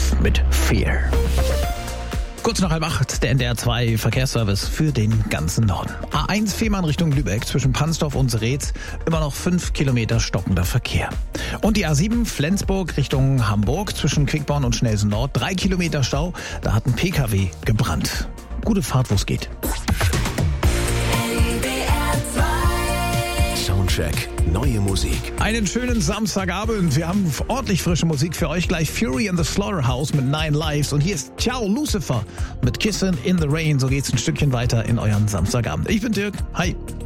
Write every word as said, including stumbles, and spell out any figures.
F mit Fear. Kurz nach halb acht, der N D R zwei Verkehrsservice für den ganzen Norden. A eins Fehmarn Richtung Lübeck zwischen Pansdorf und Seretz, immer noch fünf Kilometer stockender Verkehr. Und die A sieben Flensburg Richtung Hamburg zwischen Quickborn und Schnelsen Nord, drei Kilometer Stau, da hat ein P K W gebrannt. Gute Fahrt, wo es geht. Soundcheck, neue Musik. Einen schönen Samstagabend. Wir haben ordentlich frische Musik für euch. Gleich Fury in the Slaughterhouse mit Nine Lives. Und hier ist Ciao Lucifer mit Kissin' in the Rain. So geht's ein Stückchen weiter in euren Samstagabend. Ich bin Dirk. Hi.